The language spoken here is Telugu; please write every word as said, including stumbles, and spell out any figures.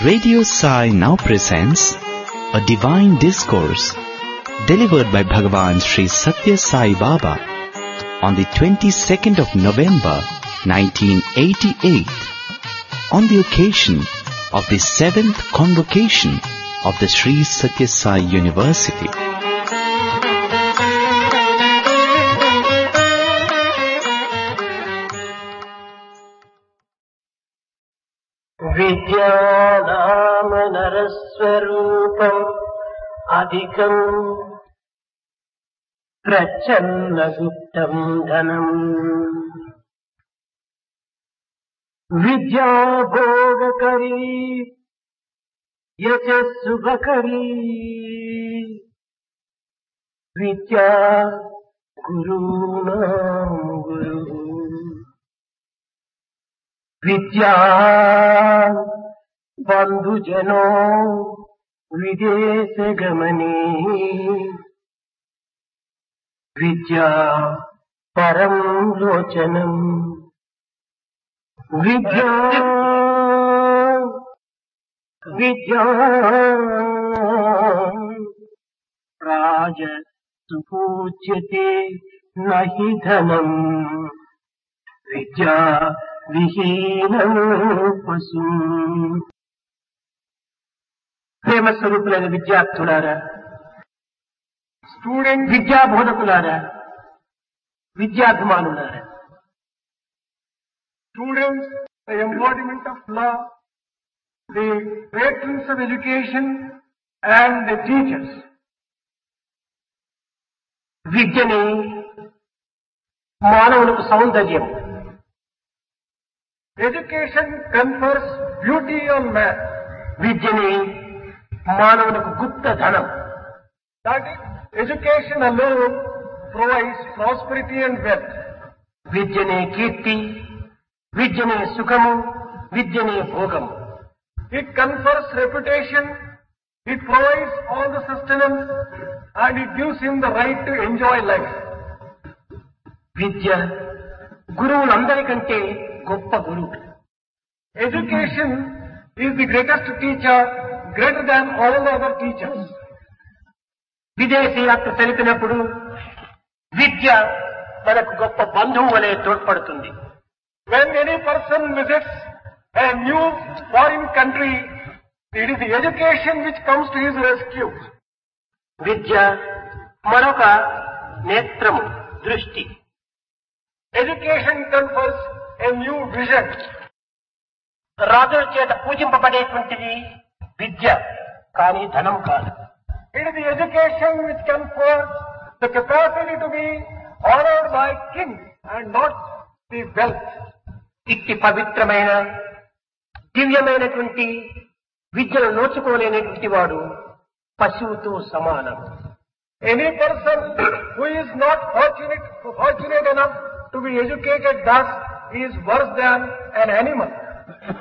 Radio Sai now presents a divine discourse delivered by Bhagavan Sri Satya Sai Baba on the twenty-second of November nineteen eighty-eight on the occasion of the seventh convocation of the Sri Satya Sai University. విద్యానామ నరస్వరూపం అధికం ప్రచ్ఛన్న గుప్తం ధనం విద్యా భోగకరీ యశస్సుభకరీ విద్యా గురూణాం గురు విద్యా బంధుజనో విదేశగమనే విద్యా పరం లోచనం విద్యా విద్యా రాజ సుపూజ్యతే నహి ధనం విద్యా విహీనం పశు. ప్రేమ స్వరూపులైన విద్యార్థులారా, స్టూడెంట్ విద్యా బోధకులారా, విద్యాభిమానులారా, Students, the embodiment of law, the patrons of education and the teachers. విద్యని మానవులకు సౌందర్యం, Education confers beauty on man. విద్యని మానవులకు గుప్త ధనం, That is, education alone provides prosperity and wealth. విద్యని కీర్తి, విద్యని సుఖము, విద్యని భోగము. It confers reputation, it provides all the sustenance, and it gives him the right to enjoy life. విద్య గురువులందరికంటే గొప్ప గురువు. Education is the greatest teacher, greater than all the other teachers. విదేశీ యాత్ర తెలిపినప్పుడు విద్య మనకు గొప్ప బంధువు వలె తోడ్పడుతుంది. When any person visits a new foreign country, it is the education which comes to his rescue. విద్య మరొక నేత్రము, దృష్టి. Education confers a new vision. రాజుల చేత పూజింపబడేటువంటిది విద్య, కానీ ధనం కాదు. It is the education which confers the capacity to be honored by kings and not the wealth. ఇట్టి పవిత్రమైన దివ్యమైనటువంటి విద్యను నోచుకోలేనటువంటి వాడు పశువుతో సమానం. Any person who is not fortunate, fortunate enough to be educated thus is worse than an animal.